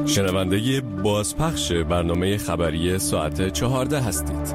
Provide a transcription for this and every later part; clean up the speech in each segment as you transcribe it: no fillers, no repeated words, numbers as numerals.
شنونده بازپخش برنامه خبری ساعت 14 هستید.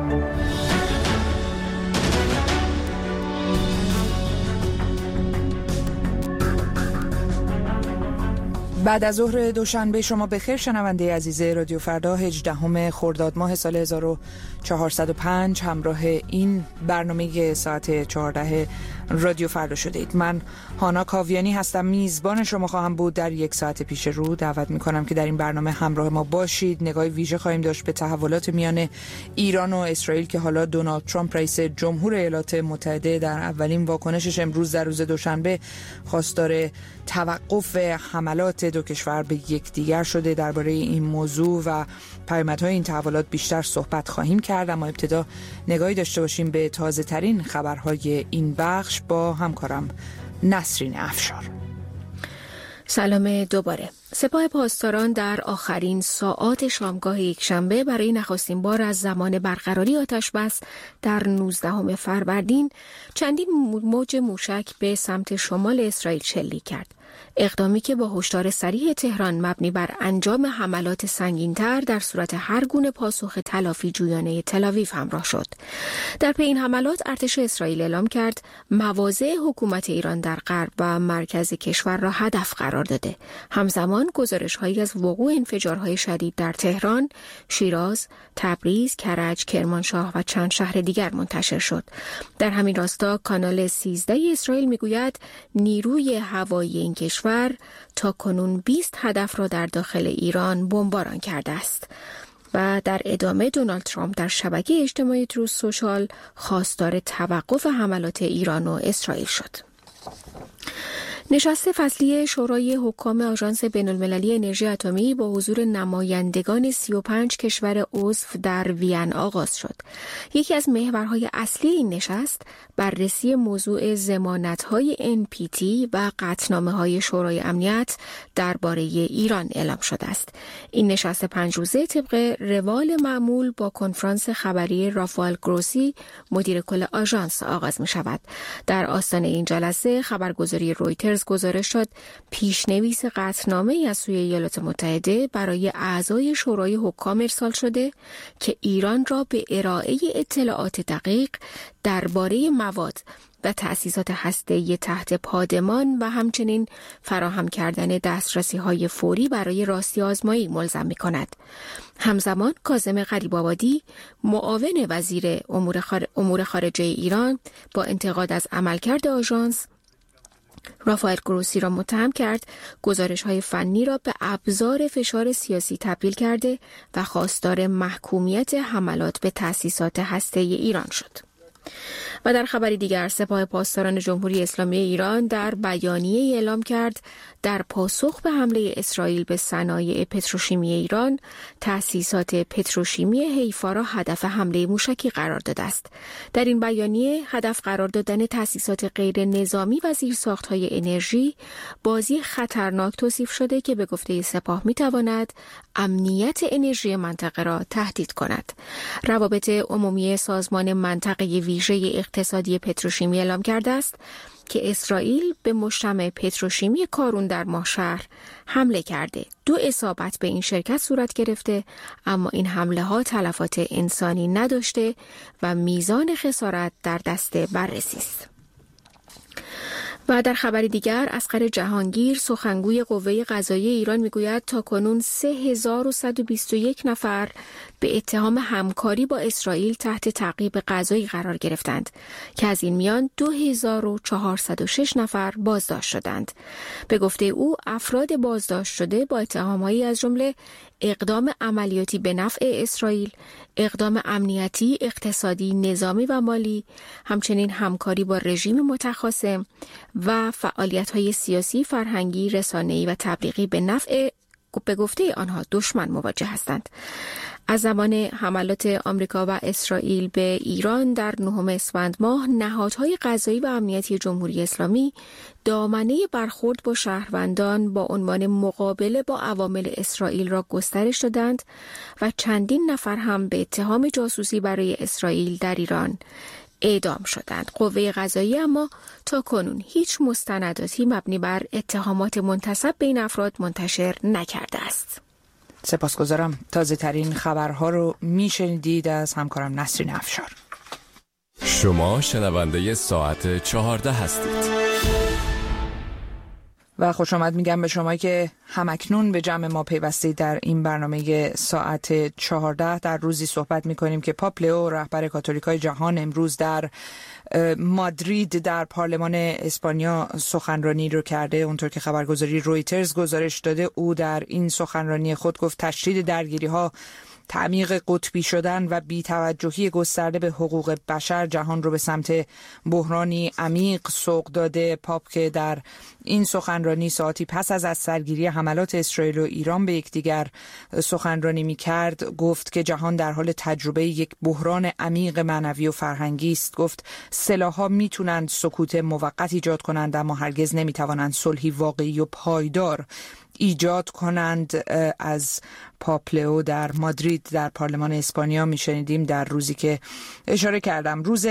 بعد از ظهر دوشنبه شما بخیر شنونده عزیز رادیو فردا 18 خرداد ماه سال 1405 همراه این برنامه ساعت 14 رادیو فردا شده اید. من هانا کاویانی هستم، میزبان شما خواهم بود در یک ساعت پیش رو. دعوت میکنم که در این برنامه همراه ما باشید. نگاه ویژه خواهیم داشت به تحولات میان ایران و اسرائیل که حالا دونالد ترامپ رئیس جمهور ایالات متحده در اولین واکنشش امروز در روز دوشنبه خواستار توقف حملات دو کشور به یکدیگر شده. درباره این موضوع و پیامدهای این تحولات بیشتر صحبت خواهیم کرد، اما ابتدا نگاهی داشته باشیم به تازه ترین خبرهای این بخش با همکارم نسرین افشار. سلام دوباره. سپاه پاسداران در آخرین ساعات شامگاه یکشنبه برای نخستین بار از زمان برقراری آتش‌بس در 19 فروردین چندین موج موشک به سمت شمال اسرائیل شلیک کرد. اقدامی که با هشدار صریح تهران مبنی بر انجام حملات سنگین‌تر در صورت هر گونه پاسخ تلافی جویانه تل‌آویو همراه شد. در پی این حملات ارتش اسرائیل اعلام کرد مواضع حکومت ایران در غرب و مرکز کشور را هدف قرار داده. همزمان گزارش‌هایی از وقوع انفجارهای شدید در تهران، شیراز، تبریز، کرج، کرمانشاه و چند شهر دیگر منتشر شد. در همین راستا کانال 13 اسرائیل میگوید نیروی هوایی این کشور تا کنون 20 هدف را در داخل ایران بمباران کرده است. و در ادامه دونالد ترامپ در شبکه اجتماعی تروث سوشال خواستار توقف حملات ایران و اسرائیل شد. نشست فصلی شورای حکام آژانس بین‌المللی انرژی اتمی با حضور نمایندگان 35 کشور عضو در وین آغاز شد. یکی از محورهای اصلی این نشست بررسی موضوع ضمانت‌های NPT و قطعنامه‌های شورای امنیت درباره ایران اعلام شده است. این نشست 5 روزه طبق روال معمول با کنفرانس خبری رافائل گروسی مدیر کل آژانس آغاز می‌شود. در آستانه این جلسه خبرگزاری رویترز گزارش شد پیشنویس قطعنامه‌ای از سوی ایالات متحده برای اعضای شورای حکام ارسال شده که ایران را به ارائه اطلاعات دقیق درباره مواد و تأسیسات هسته‌ای تحت پادمان و همچنین فراهم کردن دسترسی‌های فوری برای راستی آزمایی ملزم می‌کند. همزمان کاظم غریب‌آبادی معاون وزیر امور خارجه ایران با انتقاد از عملکرد آژانس رافائل گروسی را متهم کرد گزارش‌های فنی را به ابزار فشار سیاسی تبدیل کرده و خواستار محکومیت حملات به تأسیسات هسته‌ای ایران شد. و در خبری دیگر سپاه پاسداران جمهوری اسلامی ایران در بیانیه اعلام کرد در پاسخ به حمله اسرائیل به صنایع پتروشیمی ایران تأسیسات پتروشیمی حیفا را هدف حمله موشکی قرار داده است. در این بیانیه هدف قرار دادن تأسیسات غیر نظامی و زیرساخت‌های انرژی بازی خطرناک توصیف شده که به گفته سپاه می‌تواند امنیت انرژی منطقه را تهدید کند. روابط عمومی سازمان منطقه ویژه اقتصادی پتروشیمی اعلام کرده است که اسرائیل به مجتمع پتروشیمی کارون در ماهشهر حمله کرده. 2 اصابت به این شرکت صورت گرفته، اما این حمله ها تلفات انسانی نداشته و میزان خسارت در دست بررسی است. و در خبری دیگر اصغر جهانگیر سخنگوی قوه قضاییه ایران میگوید تاکنون 3121 نفر به اتهام همکاری با اسرائیل تحت تعقیب قضایی قرار گرفتند که از این میان 2406 نفر بازداشت شدند. به گفته او افراد بازداشت شده با اتهامهایی از جمله اقدام عملیاتی به نفع اسرائیل، اقدام امنیتی، اقتصادی، نظامی و مالی، همچنین همکاری با رژیم متخاصم و فعالیت‌های سیاسی، فرهنگی، رسانه‌ای و تبلیغی به نفع به گفته آنها دشمن مواجه هستند. از زمان حملات آمریکا و اسرائیل به ایران در 9 اسفند ماه نهادهای قضایی و امنیتی جمهوری اسلامی دامنه برخورد با شهروندان با عنوان مقابله با عوامل اسرائیل را گسترش دادند و چندین نفر هم به اتهام جاسوسی برای اسرائیل در ایران اعدام شدند. قوه قضاییه اما تا کنون هیچ مستنداتی مبنی بر اتهامات منتسب به این افراد منتشر نکرده است. سپاسگزارم. تازه ترین خبرها رو میشنیدید از همکارم نسرین افشار. شما شنونده ساعت 14 هستید و خوش آمد میگم به شما که همکنون به جمع ما پیوستید در این برنامه ساعت 14. در روزی صحبت میکنیم که پاپ لئو رهبر کاتولیکای جهان امروز در مادرید در پارلمان اسپانیا سخنرانی رو کرده. اونطور که خبرگزاری رویترز گزارش داده، او در این سخنرانی خود گفت تشدید درگیری‌ها، تعمیق قطبی شدن و بی‌توجهی گسترده به حقوق بشر جهان رو به سمت بحرانی عمیق سوق داده. پاپ که در این سخنرانی ساعتی پس از سرگیری حملات اسرائیل و ایران به یکدیگر سخنرانی می‌کرد، گفت که جهان در حال تجربه یک بحران عمیق معنوی و فرهنگی است. گفت سلاح‌ها میتونند سکوت موقت ایجاد کنند، اما هرگز نمیتوانند صلحی واقعی و پایدار ایجاد کنند. از پاپ لئو در مادرید در پارلمان اسپانیا میشنیدیم در روزی که اشاره کردم. روز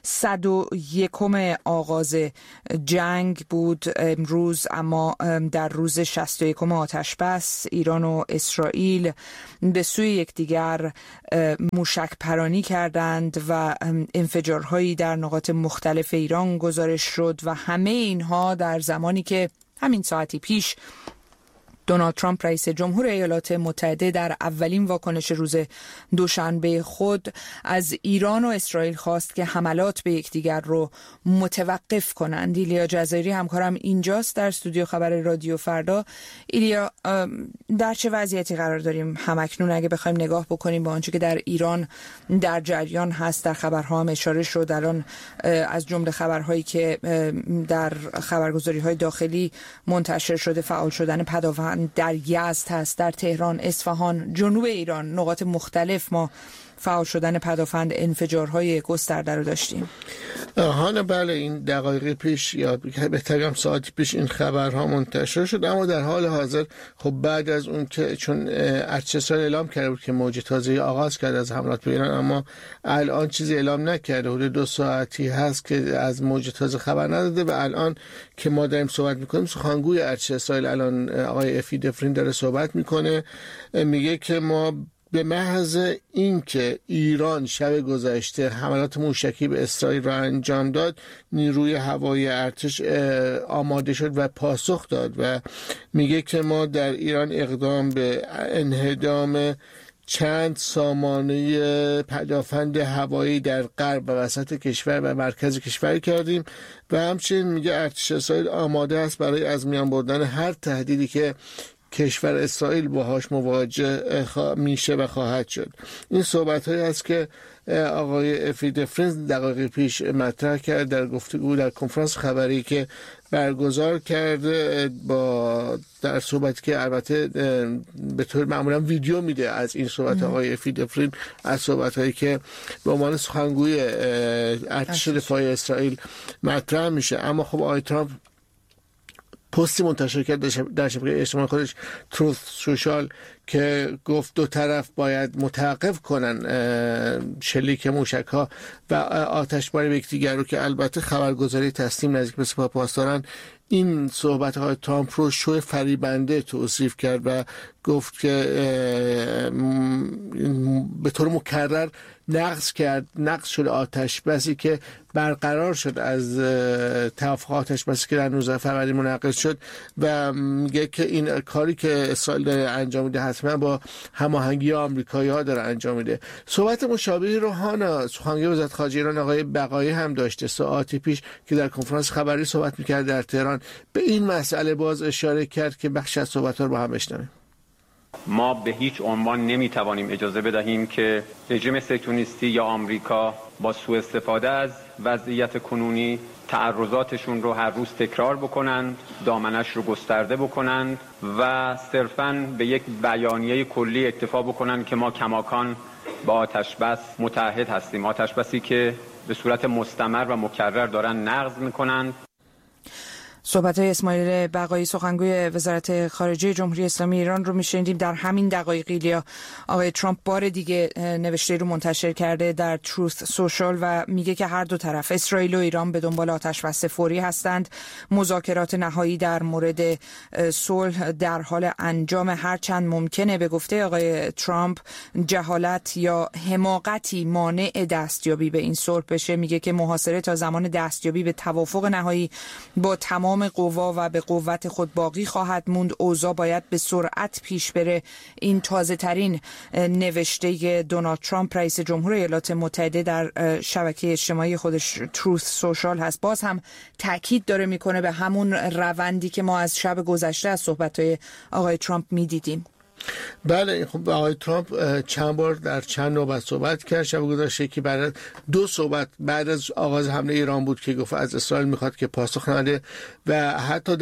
101 آغاز جنگ بود امروز، اما در روز 61 آتش بس ایران و اسرائیل به سوی یکدیگر موشک پرانی کردند و انفجارهایی در نقاط مختلف ایران گزارش شد و همه اینها در زمانی که همین ساعتی پیش دونالد ترامپ رئیس جمهور ایالات متحده در اولین واکنش روز دوشنبه خود از ایران و اسرائیل خواست که حملات به یکدیگر رو متوقف کنند. ایلیا جزایری همکارم اینجاست در استودیو خبر رادیو فردا. ایلیا، در چه وضعیتی قرار داریم همکنون اگه بخوایم نگاه بکنیم به آنچه که در ایران در جریان هست؟ در خبرها هم اشاره شد الان، از جمله خبرهایی که در خبرگزاری‌های داخلی منتشر شده فعال شدن پدافند در یزد هست، در تهران، اصفهان، جنوب ایران، نقاط مختلف ما فعال شدن پدافند، انفجارهای گسترده رو داشتیم. بله، این دقایق پیش یا بهترم ساعتی پیش این خبرها منتشر شد، اما در حال حاضر خب بعد از اون که چون ارتش اسرائیل اعلام کرده بود که موج تازه‌ای آغاز کرده از حملات به ایران، اما الان چیزی اعلام نکرده. حدود 2 ساعتی هست که از موج تازه خبر نداده و الان که ما داریم صحبت میکنیم سخنگوی ارتش اسرائیل الان آقای افی دفرین داره صحبت میکنه، میگه که ما به محض اینکه ایران شب گذشته حملات موشکی به اسرائیل را انجام داد، نیروی هوایی ارتش آماده شد و پاسخ داد و میگه که ما در ایران اقدام به انهدام چند سامانه پدافند هوایی در غرب و وسط کشور و مرکز کشور کردیم و همچنین میگه ارتش اسرائیل آماده است برای از میان بردن هر تهدیدی که کشور اسرائیل باهاش مواجه میشه و خواهد شد. این صحبت هایی هست که آقای افی دفرین دقایق پیش مطرح کرد در گفتگو در کنفرانس خبری که برگزار کرده در صحبتی که البته به طور معمولا ویدیو میده از این صحبت آقای افی دفرین، از صحبت هایی که به عنوان سخنگوی ارتش دفاعی اسرائیل مطرح میشه. اما خب آقای ترامپ پستی منتشر کرد در شبکه اجتماعی خودش تروث سوشال که گفت دو طرف باید متوقف کنن شلیک موشک ها و آتشباری به یکدیگر رو، که البته خبرگزاری تسنیم نزدیک به سپاه پاسداران این صحبت های ترامپ رو شو فریبنده توصیف کرد و گفت که به طور مکرر نقض شد آتش بسی که برقرار شد از توافق آتش بسی که در 19 فروردین منعقد شد و میگه که این کاری که اسرائیل داره انجام میده حتما با هماهنگی آمریکایی‌ها داره انجام میده. صحبت مشابهی رو سخنگوی وزارت خارجه ایران آقای بقایی هم داشته ساعتی پیش که در کنفرانس خبری صحبت میکرد در تهران. به این مسئله باز اشاره کرد که بخش از صحبت‌ها رو با هم بشنویم. ما به هیچ عنوان نمیتوانیم اجازه بدهیم که رژیم صهیونیستی یا آمریکا با سوء استفاده از وضعیت کنونی تعرضاتشون رو هر روز تکرار بکنند، دامنش رو گسترده بکنند و صرفاً به یک بیانیه کلی اکتفا بکنند که ما کماکان با آتش بس متعهد هستیم، آتش بسی که به صورت مستمر و مکرر دارن نقض میکنند. صحبت‌های اسماعیل بقایی سخنگوی وزارت خارجه جمهوری اسلامی ایران رو می‌شنیدیم. در همین دقایق ایلیا آقای ترامپ بار دیگه نوشته رو منتشر کرده در تروث سوشال و میگه که هر دو طرف اسرائیل و ایران به دنبال آتش‌بس فوری هستند. مذاکرات نهایی در مورد صلح در حال انجام، هرچند ممکنه به گفته آقای ترامپ جهالت یا حماقتی مانع دستیابی به این صلح بشه. میگه که محاصره تا زمان دستیابی به توافق نهایی با تمام قوا و به قوت خود باقی خواهد موند. اوضاع باید به سرعت پیش بره. این تازه ترین نوشته دونالد ترامپ رئیس جمهور ایالات متحده در شبکه اجتماعی خودش تروث سوشال هست. باز هم تاکید داره میکنه به همون روندی که ما از شب گذشته از صحبت‌های آقای ترامپ میدیدیم. بله، خب آقای ترامپ چند بار در چند نوبت صحبت کرد. شب گذشته که بعد دو صحبت بعد از آغاز حمله ایران بود که گفت از اسرائیل میخواد که پاسخ نده و حتی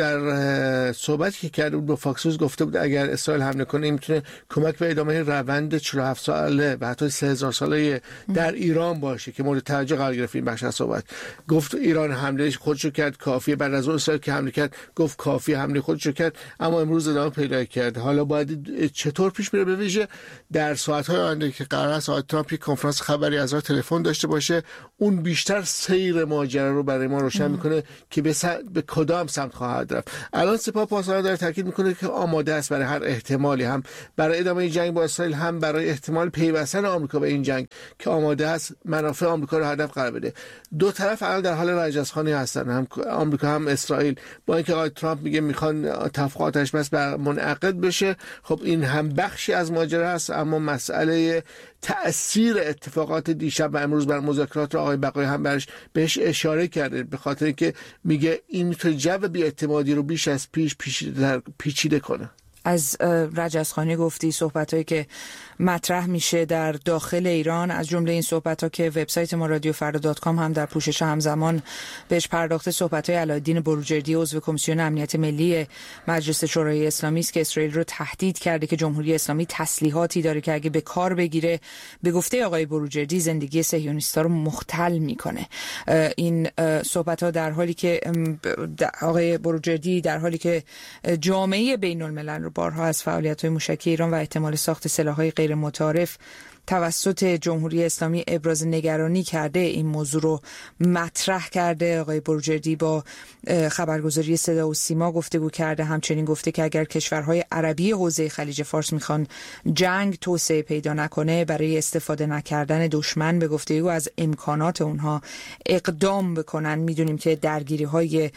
در صحبتی که کرده بود با فاکس گفته بود اگر اسرائیل حمله کنه میتونه کمک به ادامه روند 47 ساله و حتی 3000 ساله در ایران باشه که مورد توجه قرار گرفت. این بخش از صحبت گفت ایران حمله خودشو کرد کافیه، بعد از اون اسرائیل که حمله کرد گفت کافیه حمله خودشو کرد، اما امروز ادامه پیدا کرد. حالا باید چطور پیش بره؟ به ویژه در ساعت‌های آینده که قرار است آقای ترامپ یک کنفرانس خبری از راه تلفن داشته باشه، اون بیشتر سیر ماجرا رو برای ما روشن میکنه که به کدام سمت خواهد رفت. الان سپاه پاسداران داره تاکید میکنه که آماده است برای هر احتمالی، هم برای ادامه جنگ با اسرائیل، هم برای احتمال پیوستن آمریکا به این جنگ که آماده است منافع آمریکا رو هدف قرار بده. دو طرف الان در حال رجزخوانی هستن، هم آمریکا هم اسرائیل، با اینکه آقای ترامپ میگه میخوان توافق آتش‌بس منعقد بشه. خب این هم بخشی از ماجرا است، اما مسئله تأثیر اتفاقات دیشب و امروز بر مذاکرات رو آقای بقایی هم بهش اشاره کرده، به خاطر اینکه میگه این میتونه جو بی‌اعتمادی رو بیش از پیش پیچیده کنه. از رجزخانی گفتی، صحبتایی که مطرح میشه در داخل ایران، از جمله این صحبت‌ها که وبسایت ما رادیوفردا.com هم در پوشش همزمان بهش پرداخته، صحبت‌های علایالدین بروجردی عضو کمیسیون امنیت ملی مجلس شورای اسلامی است که اسرائیل رو تهدید کرده که جمهوری اسلامی تسلیحاتی داره که اگه به کار بگیره به گفته آقای بروجردی زندگی صهیونیست‌ها رو مختل میکنه. این صحبت‌ها در حالی که آقای بروجردی در حالی که جامعه بین‌الملل رو بارها از فعالیت‌های موشکی ایران و احتمال ساخت سلاح‌های غیر متعارف توسط جمهوری اسلامی ابراز نگرانی کرده، این موضوع رو مطرح کرده. آقای بروجردی با خبرگزاری صدا و سیما گفتگو کرده، همچنین گفته که اگر کشورهای عربی حوزه خلیج فارس میخوان جنگ توسعه پیدا نکنه، برای استفاده نکردن دشمن به گفته او از امکانات اونها اقدام بکنن. میدونیم که درگیری‌های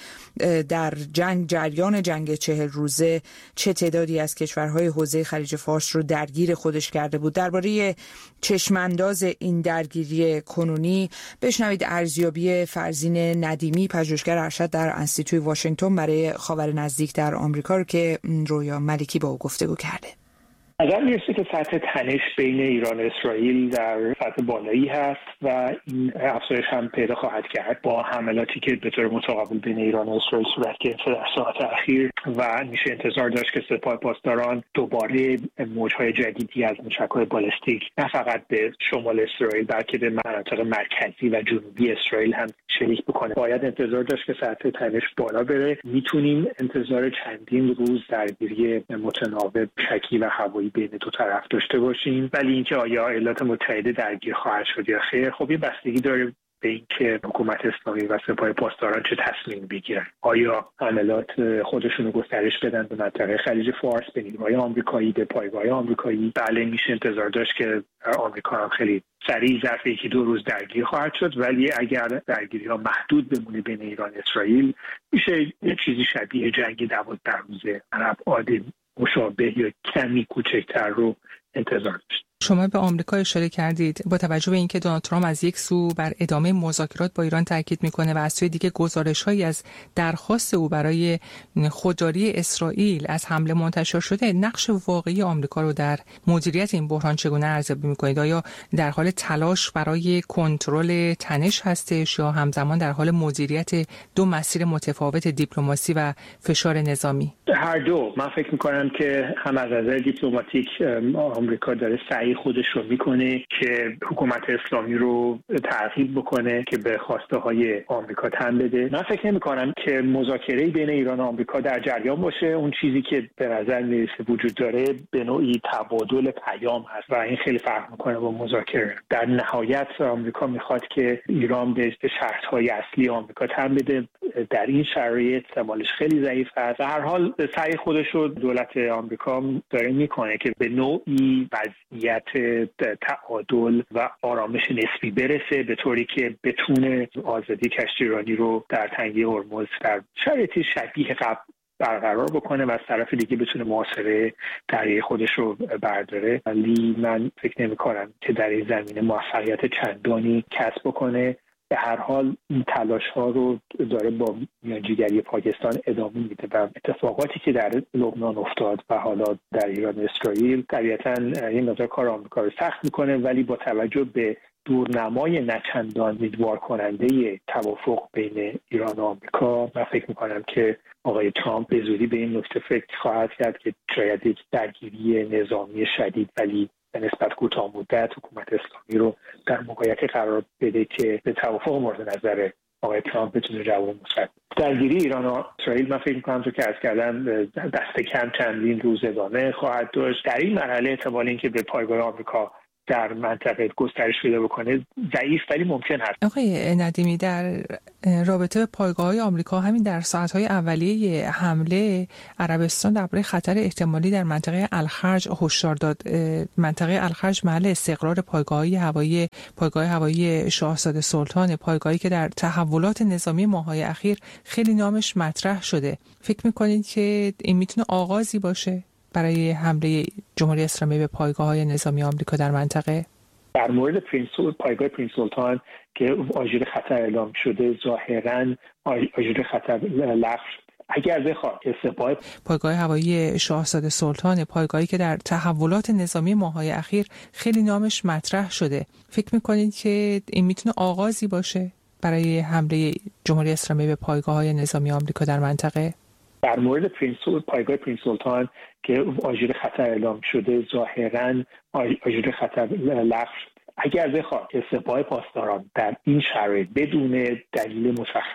در جریان جنگ 40 روزه چه تعدادی از کشورهای حوزه خلیج فارس رو درگیر خودش کرده بود. درباره چشمانداز این درگیری کنونی بشنوید ارزیابی فرزین ندیمی، پژوهشگر ارشد در انستیتوی واشنگتن برای خاور نزدیک در آمریکا رو که رویا ملکی با او گفتگو کرده. نظر میرسه که سطح تنش بین ایران و اسرائیل در سطح بالایی هست و این افزایش هم پیدا خواهد کرد با حملاتی که به طور متقابل بین ایران و اسرائیل صورت گرفته در ساعات اخیر و میشه انتظار داشت که سپاه پاسداران دوباره موجهای جدیدی از موشک‌های بالستیک نه فقط به شمال اسرائیل بلکه به مناطق مرکزی و جنوبی اسرائیل هم شلیک بکنه. باید انتظار داشت که سطح تنش بالا بره. میتونیم انتظار چندین روز درگیری متناوب شکی و هوایی بین دو طرف داشته باشیم، ولی اینکه آیا ایالات متحده درگیر خواهد شد یا خیر، خب این بستگی داره به اینکه حکومت اسلامی و سپاه پاسداران چه تصمیم بگیرن. آیا حملات خودشون رو گسترش بدن به منطقه خلیج فارس، به نیروهای آمریکایی، به پایگاه آمریکایی؟ بله، میشه انتظار داشت که آمریکا هم خیلی سریع ظرف 1-2 روز درگیر خواهد شد، ولی اگر درگیری‌ها محدود بمونه بین ایران و اسرائیل، میشه یک چیزی شبیه جنگ 12 روزه عرب عادی مشابه یا کمی کوچکتر رو انتظار داشت. شما به آمریکا اشاره کردید. با توجه به اینکه دونالد ترامپ از یک سو بر ادامه مذاکرات با ایران تاکید میکنه و از سوی دیگه گزارش‌هایی از درخواست او برای خودداری اسرائیل از حمله منتشر شده، نقش واقعی آمریکا رو در مدیریت این بحران چگونه ارزیابی میکنید؟ آیا در حال تلاش برای کنترل تنش هستش یا همزمان در حال مدیریت دو مسیر متفاوت دیپلماسی و فشار نظامی؟ هر دو. من فکر میکنم که هم از نظر دیپلماتیک آمریکا داره سعی سعی خودش رو میکنه که حکومت اسلامی رو تعقیب بکنه که به خواسته های آمریکا تن بده. من فکر نمی کنم که مذاکره بین ایران و آمریکا در جریان باشه. اون چیزی که به نظر میرسه وجود داره به نوعی تبادل پیام هست و این خیلی فرق میکنه با مذاکره. در نهایت آمریکا میخواد که ایران به شرط‌های اصلی آمریکا تن بده. در این شرایط احتمالش خیلی ضعیف است. در هر حال سعی خودش رو دولت آمریکا داره میکنه که به نوعی وضعیت تعادل و آرامش نسبی برسه به طوری که بتونه آزادی کشتیرانی رو در تنگه هرمز در شرایطی شبیه قبل برقرار بکنه و از طرف دیگه بتونه محاصره دریای خودش رو برداره. ولی من فکر نمی‌کنم که در این زمینه موفقیت چندانی کسب بکنه. به هر حال این تلاش ها رو داره با میانجیگری پاکستان ادامه میده و اتفاقاتی که در لبنان افتاد و حالا در ایران و اسرائیل طبیعتاً این مقدار کار آمریکا رو سخت میکنه، ولی با توجه به دورنمای نچندان امیدوار کننده توافق بین ایران و آمریکا، من فکر میکنم که آقای ترامپ به زودی به این نکته فکر خواهد کرد که شاید یک درگیری نظامی شدید ولی به نسبت کوتاه مدت حکومت اسلامی رو در موقعیتی قرار بده که به توافق مورد نظر آقای ترامپ بتونه جواب مثبت. درگیری ایران و اسرائیل من فکر می‌کنم که عرض کردم دست کم چندین روز ادامه خواهد داشت. در این مرحله احتمال اینکه به پایگاه آمریکا در منطقه گسترش پیدا بکنه ضعیف ولی ممکن هست. آقای ندیمی، در رابطه به پایگاه‌های آمریکا همین در ساعت‌های اولیه حمله عربستان درباره خطر احتمالی در منطقه الخرج هشدار داد. منطقه الخرج محل استقرار پایگاه هوایی شاهزاده سلطان، پایگاهی که در تحولات نظامی ماه‌های اخیر خیلی نامش مطرح شده. فکر می‌کنید که این میتونه آغازی باشه برای حمله جمهوری اسلامی به پایگاه‌های نظامی آمریکا در منطقه؟ در مورد پایگاه پرینس سلطان که آژیر خطر اعلام شده، ظاهراً آژیر خطر لغو شد. اگر بخواد سپاه پایگاه هوایی شاهزاده سلطان، پایگاهی که در تحولات نظامی ماه‌های اخیر خیلی نامش مطرح شده، فکر می‌کنید که این میتونه آغازی باشه برای حمله جمهوری اسلامی به پایگاه‌های نظامی آمریکا در منطقه؟ در مورد پایگاه پرینس سلطان که آژیر خطر اعلام شده، ظاهراً آژیر خطر لغو شد. اگر بخواد سپاه پاسداران در این شرایط بدون دلیل مشخص